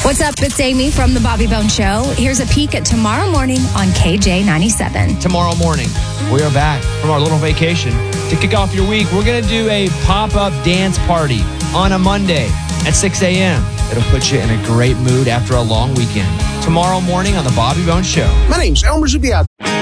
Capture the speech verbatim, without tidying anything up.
What's up? It's Amy from The Bobby Bone Show. Here's a peek at tomorrow morning on K J ninety-seven. Tomorrow morning, we are back from our little vacation. To kick off your week, we're going to do a pop-up dance party on a Monday at six a.m. It'll put you in a great mood after a long weekend. Tomorrow morning on The Bobby Bone Show. My name's Elmer Zubiat.